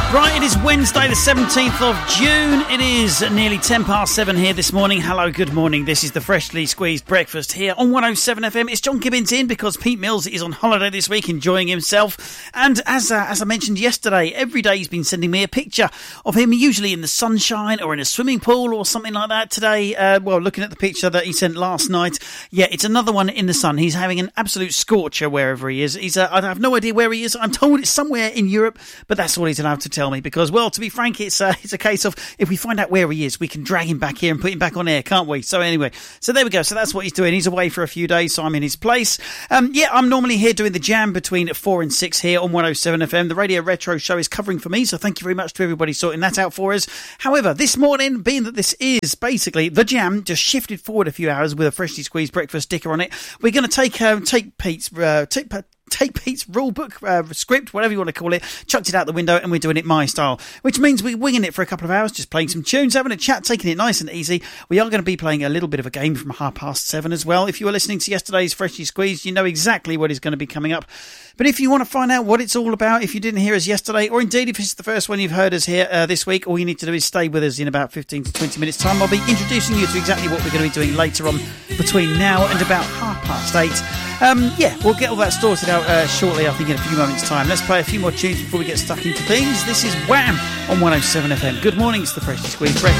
Right, it is Wednesday the 17th of June. It is nearly 7:10 here this morning. Hello, good morning. This is the Freshly Squeezed Breakfast here on 107 FM. It's John Gibbons in because Pete Mills is on holiday this week, enjoying himself. And as I mentioned yesterday, every day he's been sending me a picture of him, usually in the sunshine or in a swimming pool or something like that. Today, looking at the picture that he sent last night, yeah, it's another one in the sun. He's having an absolute scorcher wherever he is. I have no idea where he is. I'm told it's somewhere in Europe, but that's all he's allowed to tell me because, well, to be frank, it's a case of if we find out where he is, we can drag him back here and put him back on air, can't we? So anyway, so there we go. So that's what he's doing. He's away for a few days, so I'm in his place. I'm normally here doing the jam between 4 and 6 here on 107 FM. The Radio Retro Show is covering for me, so thank you very much to everybody sorting that out for us. However, this morning, being that this is basically the jam, just shifted forward a few hours with a Freshly Squeezed breakfast sticker on it, we're going to take Pete's rule book, script, whatever you want to call it, chucked it out the window, and we're doing it my style, which means we're winging it for a couple of hours, just playing some tunes, having a chat, taking it nice and easy. We are going to be playing a little bit of a game from 7:30 as well. If you were listening to yesterday's Freshly Squeezed, you know exactly what is going to be coming up. But if you want to find out what it's all about, if you didn't hear us yesterday, or indeed if it's the first one you've heard us here this week, all you need to do is stay with us in about 15 to 20 minutes time. I'll be introducing you to exactly what we're going to be doing later on between now and about 8:30. We'll get all that sorted out shortly, I think, in a few moments' time. Let's play a few more tunes before we get stuck into things. This is Wham! On 107 FM. Good morning, it's the Freshly Squeezed Breakfast.